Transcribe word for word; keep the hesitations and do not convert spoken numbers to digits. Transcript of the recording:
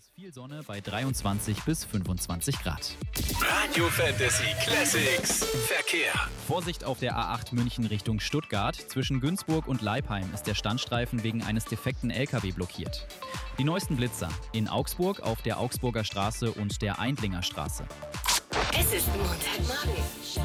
ist viel Sonne bei dreiundzwanzig bis fünfundzwanzig Grad. Radio Fantasy Classics Verkehr. Vorsicht auf der A acht München Richtung Stuttgart. Zwischen Günzburg und Leipheim ist der Standstreifen wegen eines defekten L K W blockiert. Die neuesten Blitzer in Augsburg auf der Augsburger Straße und der Eindlinger Straße. Es ist Montagmorgen.